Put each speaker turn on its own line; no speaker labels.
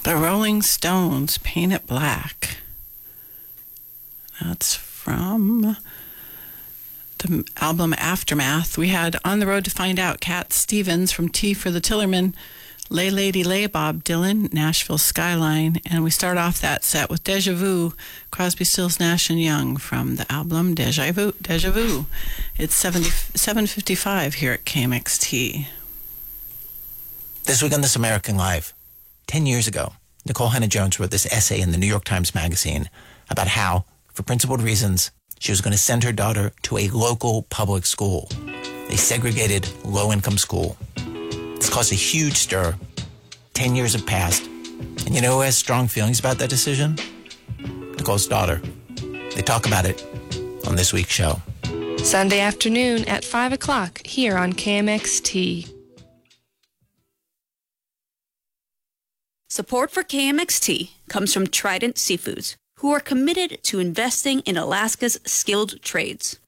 The Rolling Stones, Paint It Black. That's from the album Aftermath. We had On the Road to Find Out, Cat Stevens from Tea for the Tillerman, Lay Lady Lay, Bob Dylan, Nashville Skyline, and we start off that set with Deja Vu, Crosby, Stills, Nash & Young from the album Deja Vu. It's 7:55 here at KMXT.
This week on This American Life, 10 years ago, Nicole Hannah-Jones wrote this essay in the New York Times Magazine about how, for principled reasons, she was going to send her daughter to a local public school, a segregated, low-income school. It's caused a huge stir. 10 years have passed. And you know who has strong feelings about that decision? Nicole's daughter. They talk about it on this week's show.
Sunday afternoon at 5 o'clock here on KMXT.
Support for KMXT comes from Trident Seafoods, who are committed to investing in Alaska's skilled trades.